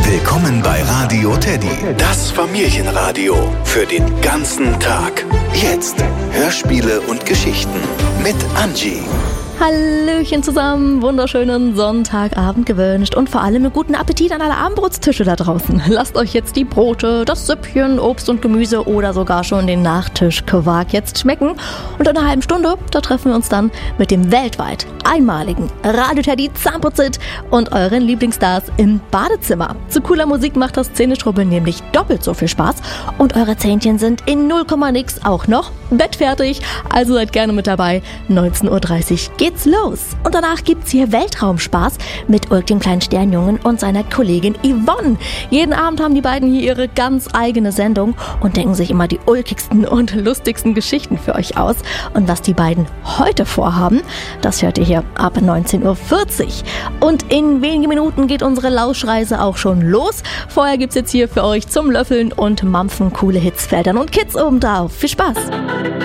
Willkommen bei Radio Teddy, das Familienradio für den ganzen Tag. Jetzt Hörspiele und Geschichten mit Angie. Hallöchen zusammen, wunderschönen Sonntagabend gewünscht und vor allem einen guten Appetit an alle Abendbrotstische da draußen. Lasst euch jetzt die Brote, das Süppchen, Obst und Gemüse oder sogar schon den Nachtischquark jetzt schmecken. Und in einer halben Stunde, da treffen wir uns dann mit dem weltweit einmaligen Radio Teddy Zahnputzit und euren Lieblingsstars im Badezimmer. Zu cooler Musik macht das Zähneschrubbeln nämlich doppelt so viel Spaß und eure Zähnchen sind in 0, nix auch noch bettfertig. Also seid gerne mit dabei. 19:30 Uhr geht's los. Und danach gibt's hier Weltraumspaß mit Ulk, dem kleinen Sternjungen, und seiner Kollegin Yvonne. Jeden Abend haben die beiden hier ihre ganz eigene Sendung und denken sich immer die ulkigsten und lustigsten Geschichten für euch aus. Und was die beiden heute vorhaben, das hört ihr hier ab 19:40 Uhr. Und in wenigen Minuten geht unsere Lauschreise auch schon los. Vorher gibt's jetzt hier für euch zum Löffeln und Mampfen coole Hits, Feldern und Kids obendrauf. Viel Spaß!